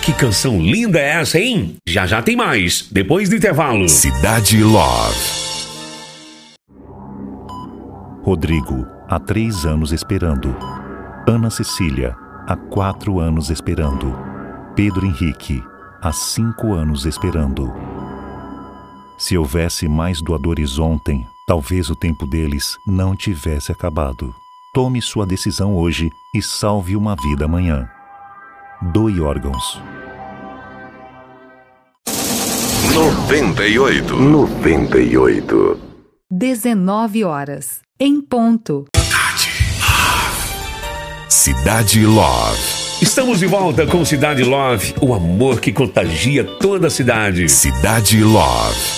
Que canção linda é essa, hein? Já já tem mais, depois do intervalo. Cidade Love. Rodrigo, há 3 anos esperando. Ana Cecília, há 4 anos esperando. Pedro Henrique, há 5 anos esperando. Se houvesse mais doadores ontem, talvez o tempo deles não tivesse acabado. Tome sua decisão hoje e salve uma vida amanhã. Doe órgãos. 98. 19 horas, em ponto. Cidade Love. Estamos de volta com Cidade Love, o amor que contagia toda a cidade. Cidade Love.